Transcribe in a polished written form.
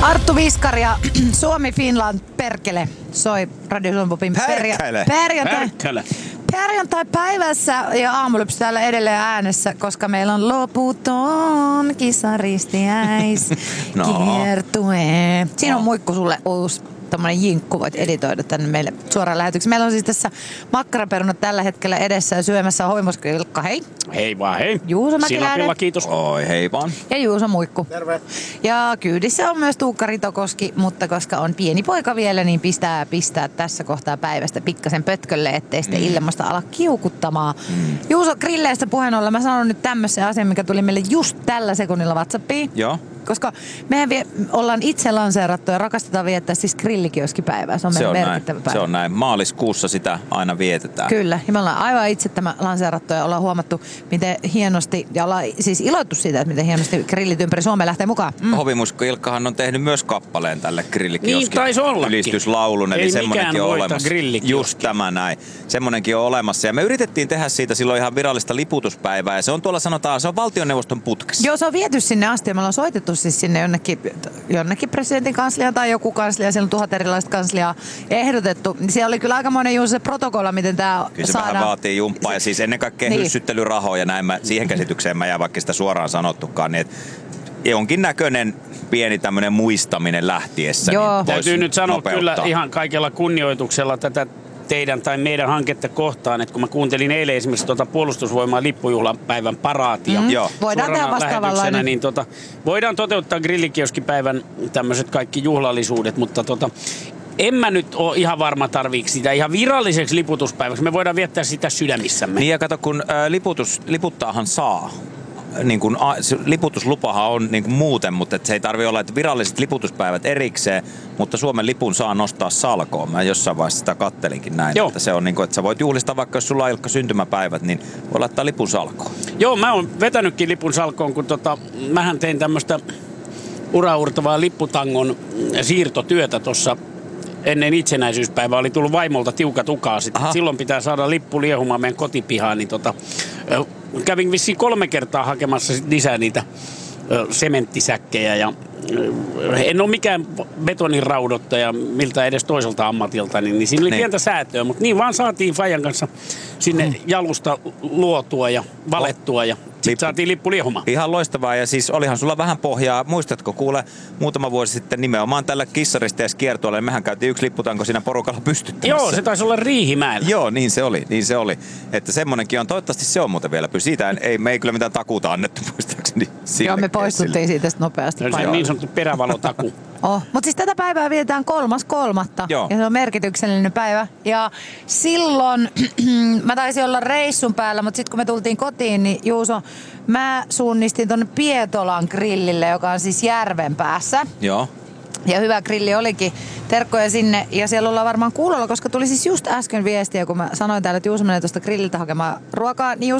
Arttu Viskari ja Suomi Finland perkele soi Radio Suomen Popin perjantai-päivässä ja aamulypsy täällä edelleen äänessä, koska meillä on loputon kisaristiäis kiertue. Siinä on muikku sulle uusi tommonen jinkku, voit editoida tänne meille suoraan lähetykseen. Meillä on siis tässä makkaraperunat tällä hetkellä edessä ja syömässä Hoimosko Ilkka, hei. Hei vaan, hei. Juuso Mäkeläinen. Sinapilla, kiitos. Oi, hei vaan. Ja Juuso Muikku. Terve. Ja kyydissä on myös Tuukka Ritokoski, mutta koska on pieni poika vielä, niin pistää tässä kohtaa päivästä pikkasen pötkölle, ettei sitten ilmasta ala kiukuttamaan. Juuso, grilleistä puheen ollen, mä sanon nyt tämmöisen asian, mikä tuli meille just tällä sekunnilla WhatsAppiin. Joo. Koska mehän ollaan itse lanseerattu ja rakastetaan viettää siis grillikioskipäivää. Se on meidän merkittävä päivä. Se on näin. Maaliskuussa sitä aina vietetään. Kyllä. Ja me ollaan aivan itse tämä lanseerattu ja ollaan huomattu, miten hienosti, ja ollaan siis iloittu siitä, että miten hienosti grillit ympäri Suomea lähtee mukaan. Hovimusko Ilkkahan on tehnyt myös kappaleen tälle grillikioski. Niin taisi ollakin. Ylistyslaulun, eli semmonenkin on olemassa. Grillikioski. Just tämä näin. Semmonenkin on olemassa. Ja me yritettiin tehdä siitä silloin ihan virallista liputuspäivää. Ja se on tuolla sanotaan, se on valtioneuvoston putkessa. Joo, se on viety sinne asti ja me ollaan soitettu siis sinne jonnekin presidentin kanslia tai joku kanslia. Siellä on 1000 erilaista kansliaa ehdotettu. Siellä oli kyllä aikamoinen juuri se protokolla, miten tämä kyllä se saadaan. vähän vaatii jumppaa ja siis ennen kaikkea hyssyttelyrahoja. Näin siihen käsitykseen mä jää vaikka sitä suoraan sanottukaan. Niin jonkin näköinen pieni tämmöinen muistaminen lähtiessä. Joo. Niin Täytyy nyt sanoa nopeuttaa. kyllä ihan kaikella kunnioituksella tätä teidän tai meidän hanketta kohtaan, että kun mä kuuntelin eilen esimerkiksi puolustusvoimaa lippujuhlapäivän paraatia. Voidaan tehdä vastaavanlainen. Niin voidaan toteuttaa grillikioskipäivän tämmöiset kaikki juhlallisuudet, mutta en mä nyt ole ihan varma tarviiko sitä ihan viralliseksi liputuspäiväksi. Me voidaan viettää sitä sydämissämme. Niin ja kato, kun liputtaahan saa. Niin kuin, liputuslupahan on niin kuin muuten, mutta se ei tarvitse olla, että viralliset liputuspäivät erikseen, mutta Suomen lipun saa nostaa salkoon. Mä jossain vaiheessa sitä kattelinkin näin, että se on niin kuin, että sä voit juhlistaa vaikka jos sulla on Ilkka syntymäpäivät, niin voi laittaa lipun salkoon. Joo, mä oon vetänytkin lipun salkoon, kun mähän tein tämmöistä uraurtavaa lipputangon siirtotyötä tuossa ennen itsenäisyyspäivää. Oli tullut vaimolta tiukat ukaa sitten. Silloin pitää saada lippu liehumaan meidän kotipihaan, niin kävin vissiin 3 kertaa hakemassa lisää niitä sementtisäkkejä ja en ole mikään betonin raudottaja miltä edes toiselta ammatilta, niin siinä oli pientä säätöä, mutta niin vaan saatiin Fajan kanssa sinne jalusta luotua ja valettua ja sitten saatiin lippu liehumaan. Ihan loistavaa ja siis olihan sulla vähän pohjaa. Muistatko kuule muutama vuosi sitten nimenomaan tällä kissaristeeskiertueella, niin mehän käytiin yksi lipputanko siinä porukalla pystyttämässä. Joo, se taisi olla Riihimäellä. Joo, niin se oli. Että semmonenkin on, toivottavasti se on muuten vielä siitä me ei kyllä mitään takuuta annettu muistaakseni. Joo, me poistuttiin siitä nopeasti. Se on niin sanottu perävalotaku. Mutta siis tätä päivää vietetään 3.3. Ja se on merkityksellinen päivä. Ja silloin mä taisin olla reissun päällä, mutta sitten kun me tultiin kotiin, niin Juuso, mä suunnistin tonne Pietolan grillille, joka on siis järven päässä. Joo. Ja hyvä grilli olikin. Terkkoja sinne. Ja siellä ollaan varmaan kuulolla, koska tuli siis just äsken viestiä, kun mä sanoin täällä, että Juuso menee tuosta grilliltä hakemaan ruokaa. Niin